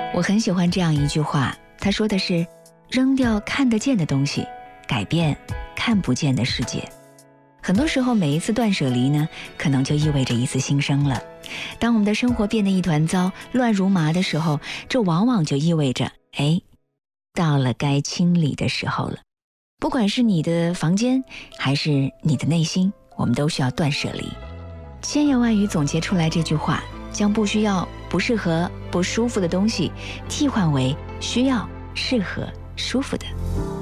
我很喜欢这样一句话，他说的是：扔掉看得见的东西，改变看不见的世界。很多时候，每一次断舍离呢，可能就意味着一次新生了。当我们的生活变得一团糟、乱如麻的时候，这往往就意味着，到了该清理的时候了。不管是你的房间，还是你的内心，我们都需要断舍离。千言万语总结出来这句话，将不需要、不适合、不舒服的东西，替换为需要、适合、舒服的。